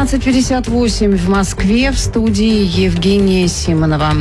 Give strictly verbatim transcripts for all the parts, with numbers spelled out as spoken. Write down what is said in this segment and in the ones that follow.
семнадцать пятьдесят восемь в Москве, в студии Евгения Симонова.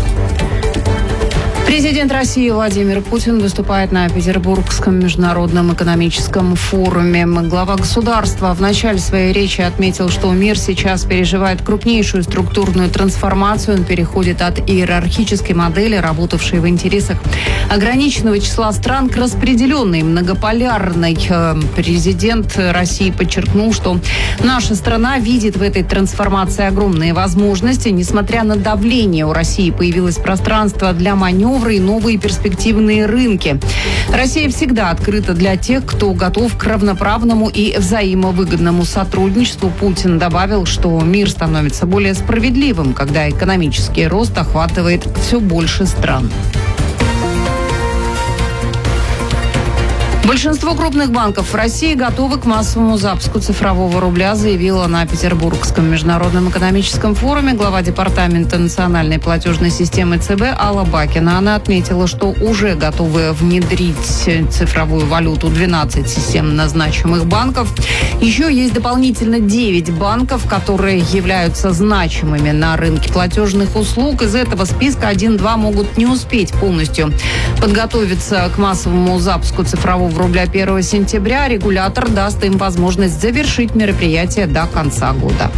Президент России Владимир Путин выступает на Петербургском международном экономическом форуме. Глава государства в начале своей речи отметил, что мир сейчас переживает крупнейшую структурную трансформацию. Он переходит от иерархической модели, работавшей в интересах ограниченного числа стран, к распределенной, многополярной. Президент России подчеркнул, что наша страна видит в этой трансформации огромные возможности. Несмотря на давление, у России появилось пространство для маневра и новые перспективные рынки. Россия всегда открыта для тех, кто готов к равноправному и взаимовыгодному сотрудничеству. Путин добавил, что мир становится более справедливым, когда экономический рост охватывает все больше стран. Большинство крупных банков в России готовы к массовому запуску цифрового рубля, заявила на Петербургском международном экономическом форуме глава департамента национальной платежной системы ЦБ Алла Бакина. Она отметила, что уже готовы внедрить цифровую валюту двенадцать системно значимых банков. Еще есть дополнительно девять банков, которые являются значимыми на рынке платежных услуг. Из этого списка один-два могут не успеть полностью подготовиться к массовому запуску цифрового рубля первого сентября. Регулятор даст им возможность завершить мероприятие до конца года.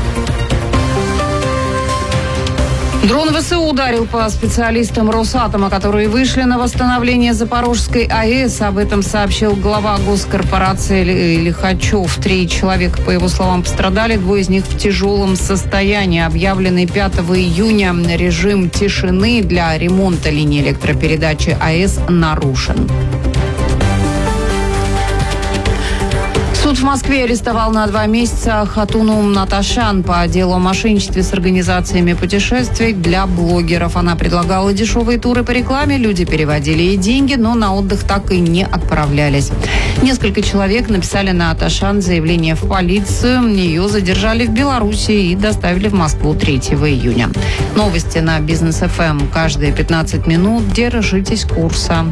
Дрон ВСУ ударил по специалистам Росатома, которые вышли на восстановление Запорожской АЭС. Об этом сообщил глава госкорпорации Лихачев. Три человека, по его словам, пострадали. Двое из них в тяжелом состоянии. Объявленный пятого июня режим тишины для ремонта линии электропередачи АЭС нарушен. Суд в Москве арестовал на два месяца Хатуну Наташан по делу о мошенничестве с организациями путешествий для блогеров. Она предлагала дешевые туры по рекламе, люди переводили ей деньги, но на отдых так и не отправлялись. Несколько человек написали на Наташан заявление в полицию. Ее задержали в Беларуси и доставили в Москву третьего июня. Новости на Бизнес эф эм каждые пятнадцать минут. Держитесь курса.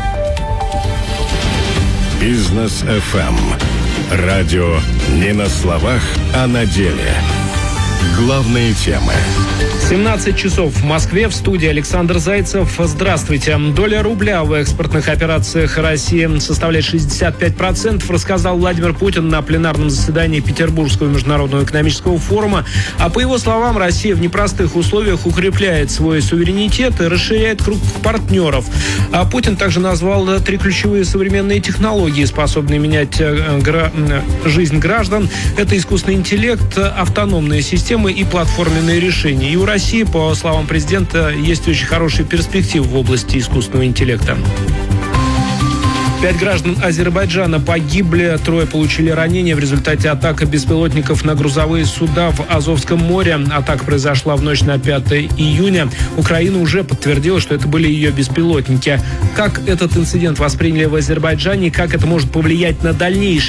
Бизнес эф эм. Радио не на словах, а на деле. Главные темы. семнадцать часов в Москве. В студии Александр Зайцев. Здравствуйте. Доля рубля в экспортных операциях России составляет шестьдесят пять процентов, рассказал Владимир Путин на пленарном заседании Петербургского международного экономического форума. А по его словам, Россия в непростых условиях укрепляет свой суверенитет и расширяет круг партнеров. А Путин также назвал три ключевые современные технологии, способные менять гра... жизнь граждан. Это искусственный интеллект, автономные системы и платформенные решения. И у России, по словам президента, есть очень хорошие перспективы в области искусственного интеллекта. Пять граждан Азербайджана погибли, трое получили ранения в результате атак беспилотников на грузовые суда в Азовском море. Атака произошла в ночь на пятое июня. Украина уже подтвердила, что это были ее беспилотники. Как этот инцидент восприняли в Азербайджане, как это может повлиять на дальнейшее